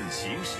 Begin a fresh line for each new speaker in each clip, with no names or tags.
行时。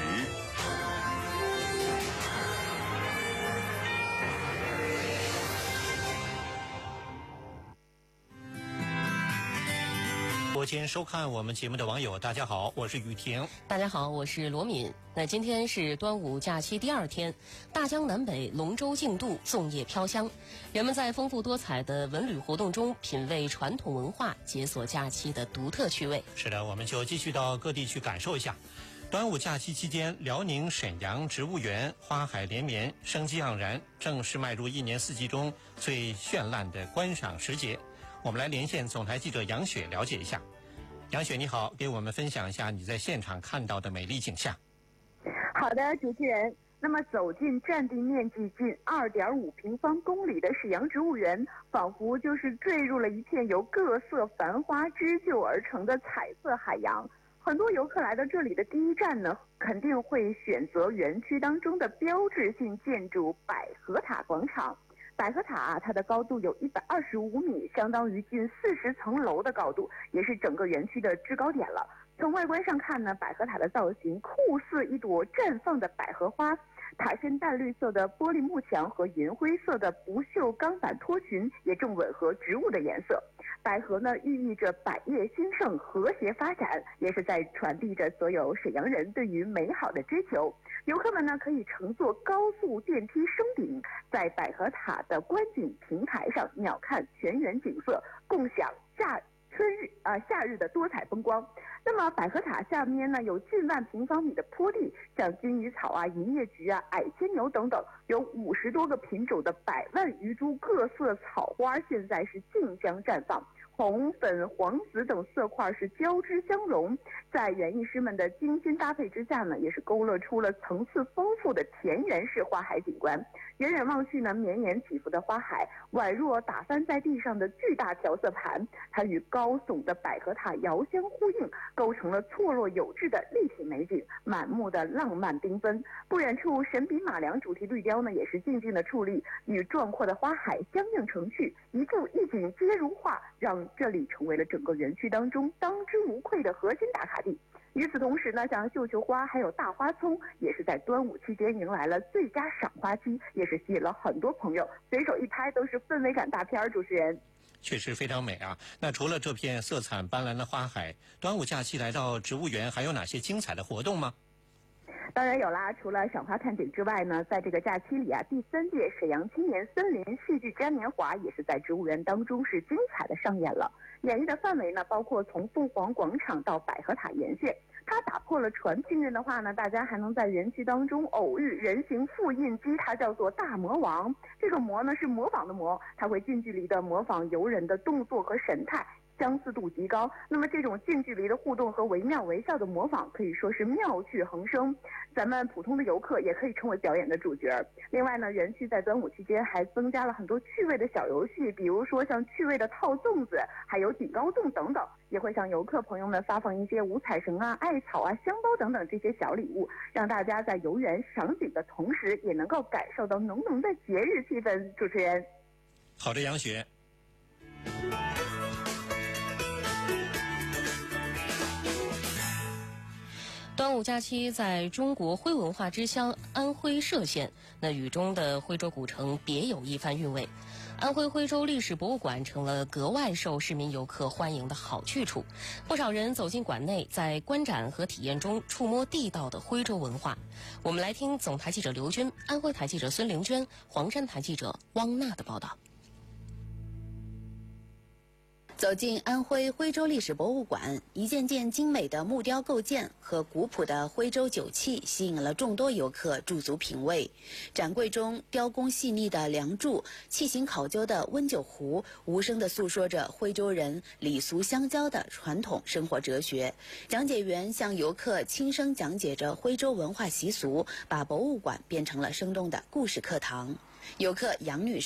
播间收看我们节目的网友，大家好，我是雨婷。
大家好，我是罗敏。那今天是端午假期第二天，大江南北龙舟竞渡，粽叶飘香，人们在丰富多彩的文旅活动中品味传统文化，解锁假期的独特趣味。
是的，我们就继续到各地去感受一下。端午假期期间，辽宁沈阳植物园花海连绵，生机盎然，正是迈入一年四季中最绚烂的观赏时节。我们来连线总台记者杨雪了解一下。杨雪你好，给我们分享一下你在现场看到的美丽景象。
好的，主持人。那么走进占地面积近2.5平方公里的沈阳植物园，仿佛就是坠入了一片由各色繁花织就而成的彩色海洋。很多游客来到这里的第一站呢，肯定会选择园区当中的标志性建筑百合塔广场。百合塔它的高度有125米，相当于近40层楼的高度，也是整个园区的制高点了。从外观上看呢，百合塔的造型酷似一朵绽放的百合花，塔身淡绿色的玻璃幕墙和银灰色的不锈钢板托裙也正吻合植物的颜色。百合呢，寓意着百业兴盛、和谐发展，也是在传递着所有沈阳人对于美好的追求。游客们呢，可以乘坐高速电梯升顶，在百合塔的观景平台上鸟瞰全园景色，共享夏日的多彩风光。那么百合塔下面呢，有近万平方米的坡地，像金鱼草啊、银叶菊啊、矮牵牛等等，有50多个品种的100万余株各色草花，现在是竞相绽放。红、粉、黄、紫等色块是交织相融，在园艺师们的精心搭配之下呢，也是勾勒出了层次丰富的田园式花海景观。远远望去呢，绵延起伏的花海宛若打翻在地上的巨大调色盘，它与高耸的百合塔遥相呼应，构成了错落有致的立体美景，满目的浪漫缤纷。不远处神笔马良主题绿雕呢，也是静静的矗立，与壮阔的花海相映成趣，一幅一景皆如画，让这里成为了整个园区当中当之无愧的核心打卡地。与此同时呢，像绣球花还有大花葱也是在端午期间迎来了最佳赏花期，也是吸引了很多朋友随手一拍都是氛围感大片。主持人，
确实非常美啊！那除了这片色彩斑斓的花海，端午假期来到植物园还有哪些精彩的活动吗？
当然有啦，除了赏花看景之外呢，在这个假期里啊，第3届沈阳青年森林戏剧嘉年华也是在植物园当中是精彩的上演了。演绎的范围呢，包括从凤凰广场到百合塔沿线。它打破了传统。幸运的话呢，大家还能在园区当中偶遇人形复印机，它叫做大魔王。这个魔呢是模仿的魔，它会近距离的模仿游人的动作和神态，相似度极高。那么这种近距离的互动和惟妙惟肖的模仿可以说是妙趣横生，咱们普通的游客也可以成为表演的主角。另外呢，园区在端午期间还增加了很多趣味的小游戏，比如说像趣味的套粽子，还有顶高粽等等，也会向游客朋友们发放一些五彩绳啊、艾草啊、香包等等这些小礼物，让大家在游园赏景的同时也能够感受到浓浓的节日气氛。主持人，
好的，杨雪。
端午假期在中国徽文化之乡安徽歙县，那雨中的徽州古城别有一番韵味。安徽徽州历史博物馆成了格外受市民游客欢迎的好去处，不少人走进馆内，在观展和体验中触摸地道的徽州文化。我们来听总台记者刘军、安徽台记者孙玲娟、黄山台记者汪娜的报道。
走进安徽徽州历史博物馆，一件件精美的木雕构件和古朴的徽州酒器吸引了众多游客驻足品味。展柜中雕工细腻的梁柱、器型考究的温酒壶，无声地诉说着徽州人礼俗相交的传统生活哲学。讲解员向游客轻声讲解着徽州文化习俗，把博物馆变成了生动的故事课堂。游客杨女士